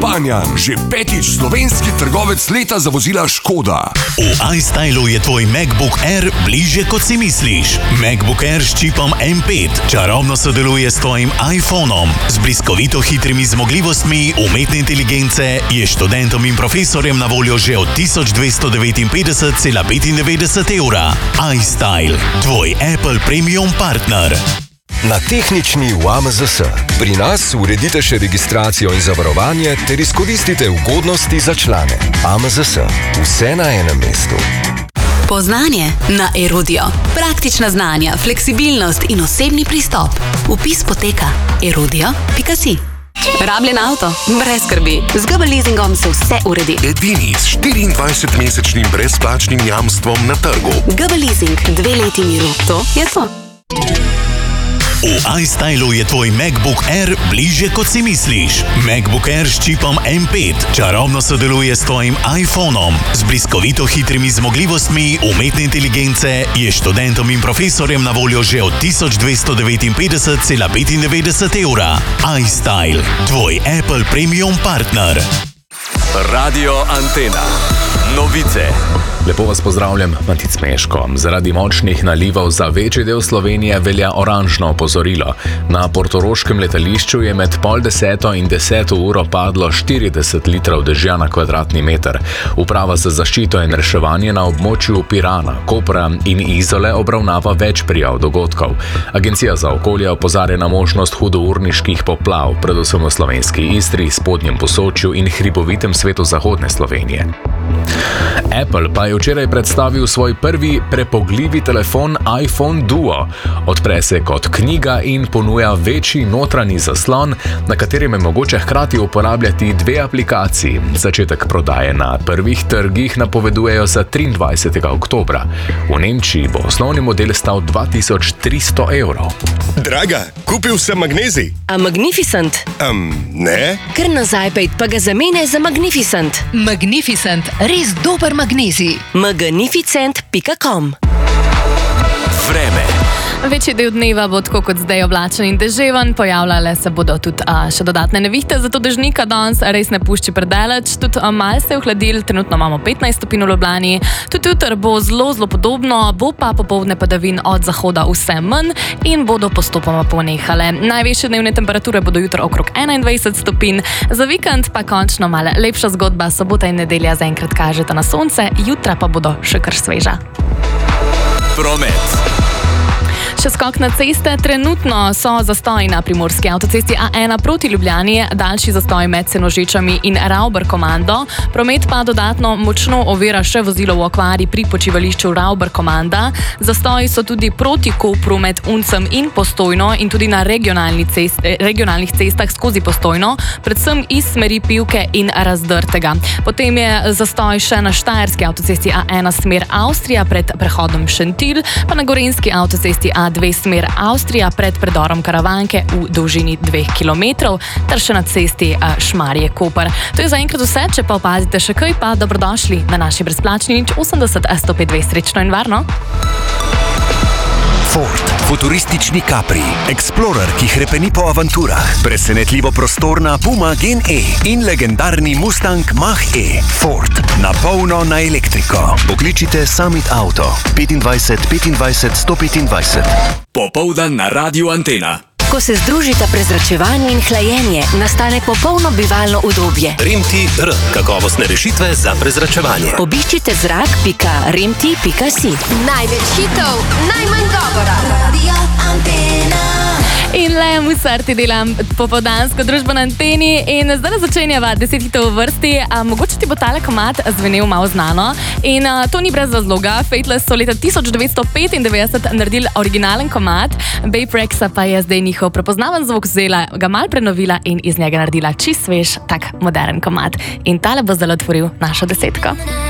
Banjan, že 5. slovenski trgovec leta za vozila Škoda. V iStylu je tvoj MacBook Air bližje, kot si misliš. MacBook Air s čipom M5 čarobno sodeluje s tvojim iPhonom. Z bliskovito hitrimi zmogljivostmi umetne inteligence je študentom in profesorjem na voljo že od 1259,95 evra. iStyle, tvoj Apple Premium partner. Na tehnični v AMZS. Pri nas uredite še registracijo in zavarovanje ter izkoristite ugodnosti za člane. AMZS. Vse na enem mestu. Poznanje na Erudio. Praktična znanja, fleksibilnost in osebni pristop. Vpis poteka erudio.si. Rabljen avto? Brez skrbi. Z GB leasingom se vse uredi. Edini s 24-mesečnim brezplačnim jamstvom na trgu. GB leasing, 2 leti miru. To je to. V iStylu je tvoj MacBook Air bližje, kot si misliš. MacBook Air s čipom M5 čarobno sodeluje s tvojim iPhonom. Z bliskovito hitrimi zmogljivostmi umetne inteligence je študentom in profesorjem na voljo že od 1259,95 evra. iStyle, tvoj Apple Premium partner. Radio Antena. Novice. Lepo vas pozdravljam, Matic Meško. Zaradi močnih nalivov za večji del Slovenije velja oranžno opozorilo. Na portoroškem letališču je med 9:30 in 10. uro padlo 40 litrov dežja na kvadratni meter. Uprava za zaščito in reševanje na območju Pirana, Kopra in Izole obravnava več prijav dogodkov. Agencija za okolje opozarja na možnost hudourniških poplav, predvsem v slovenski Istri, spodnjem Posočju in hribovitem svetu zahodne Slovenije. Apple pa je včeraj predstavil svoj prvi prepogljivi telefon iPhone Duo. Odpre se kot knjiga in ponuja večji notranji zaslon, na katerem je mogoče hkrati uporabljati 2 aplikaciji. Začetek prodaje na prvih trgih napovedujejo za 23. oktobra. V Nemčiji bo osnovni model stal 2300 evrov. Draga, kupil sem magnezij. A Magnificent? Ne. Kar nazaj pejt pa ga zamene za Magnificent. Magnificent, res dober magnezij. Magnificent.com. Vreme. Večji del dneva bo tako kot zdaj oblačen in deževen, pojavljale se bodo tudi še dodatne nevihte, zato dežnika danes res ne pušči predaleč. Tudi malo se je ohladil, trenutno imamo 15 stopinj v Ljubljani, tudi jutri bo zelo podobno, bo pa popoldne padavin od zahoda vse manj in bodo postopoma ponehale. Najvišje dnevne temperature bodo jutri okrog 21 stopinj, za vikend pa končno malo lepša zgodba, sobota in nedelja zaenkrat kažeta na sonce, jutra pa bodo še kar sveža. Promet. Še skok na ceste, trenutno so zastoji na primorski avtocesti A1 proti Ljubljani, daljši zastoj med Senožečami in Ravber-Komando. Promet pa dodatno močno ovira še vozilo v okvari pri počivališču Ravber-Komanda. Zastoji so tudi proti Kopru med Uncem in Postojno in tudi na regionalnih cestah skozi Postojno, predvsem iz smeri Pivke in Razdrtega. Potem je zastoj še na štajerski avtocesti A1 smer Avstrija pred prehodom Šentilj, pa na gorenjski avtocesti A2 smer Avstrija pred predorom Karavanke v dolžini 2 km ter še na cesti Šmarje-Koper. To je zaenkrat vse, če pa opazite še kaj, pa dobrodošli na naši brezplačni 80 152. Srečno in varno! Ford, futuristični Capri, Explorer, ki hrepeni po avanturah, presenetljivo prostorna Puma Gen E in legendarni Mustang Mach-E. Ford, na polno na elektriko. Pokličite Summit Auto 25 25 125. Popoldan na Radio Antena. Ko se združita prezračevanje in hlajenje, nastane popolno bivalno udobje. Remti-R, kakovostne rešitve za prezračevanje. Obiščite zrak.remti.si. Največ hitov, najmanj govora. Radio Antena. In le Musarti delam popoldansko družbo na Anteni in zdaj začenjava 10 hitov v vrsti. Mogoče ti bo tale komad zvenel malo znano in to ni brez razloga. Faithless so leta 1995 naredili originalen komad, Babe Rexa pa je zdaj njihov prepoznaven zvok vzela, ga malo prenovila in iz njega naredila čist svež, tak modern komad. In tale bo zdaj otvoril našo desetko.